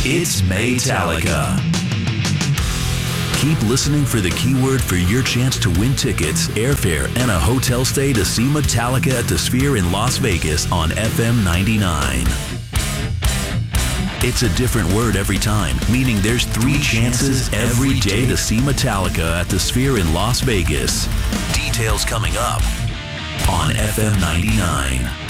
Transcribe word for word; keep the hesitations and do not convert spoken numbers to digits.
It's Maytalica. Keep listening for the keyword for your chance to win tickets, airfare, and a hotel stay to see Metallica at the Sphere in Las Vegas on F M ninety-nine. It's a different word every time, meaning there's three chances every day to see Metallica at the Sphere in Las Vegas. Details coming up on F M ninety-nine.